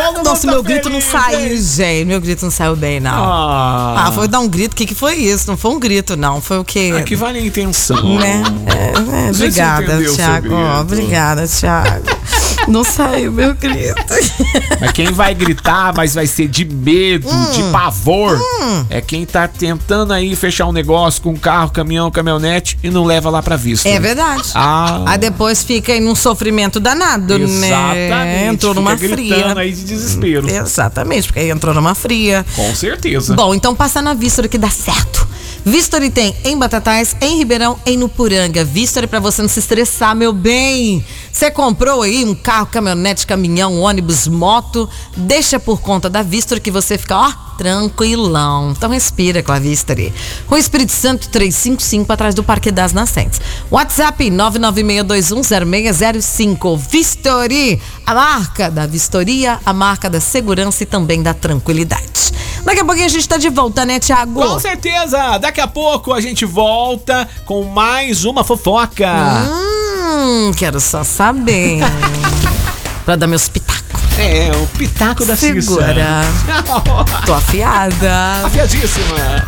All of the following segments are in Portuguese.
Nossa, meu grito não saiu, gente. Meu grito não saiu bem, não. Foi dar um grito. O que foi isso? Não foi um grito, não. Foi o quê? Que vale a intenção. Né? Obrigada, Thiago. Obrigada, Thiago. Não saiu meu grito. Mas quem vai gritar, mas vai ser de medo, de pavor, é quem tá tentando aí fechar um negócio com um carro, caminhão, caminhonete e não leva lá pra vista. É verdade. Aí depois fica aí num sofrimento danado, exatamente, né? Entrou numa fria. Aí de desespero. Exatamente, porque aí entrou numa fria. Com certeza. Bom, então passa na Vistory que dá certo. Vistory tem em Batatais, em Ribeirão, em Nupuranga. Vistory pra você não se estressar, meu bem. Você comprou aí um carro, caminhonete, caminhão, ônibus, moto, deixa por conta da Vistory que você fica, tranquilão. Então respira com a Vistory. Rua Espírito Santo 355, atrás do Parque das Nascentes. WhatsApp 996210605. Vistory, a marca da vistoria, a marca da segurança e também da tranquilidade. Daqui a pouquinho a gente tá de volta, né, Thiago? Com certeza! Daqui a pouco a gente volta com mais uma fofoca. Quero só saber. Pra dar meus pitacos. O pitaco da Cissa. Segura. Tô afiada. Afiadíssima.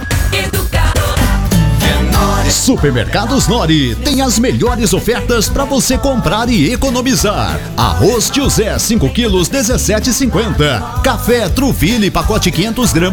Supermercados Nori tem as melhores ofertas para você comprar e economizar. Arroz Tio Zé 5 quilos 17,50. Café Truville pacote 500 gramas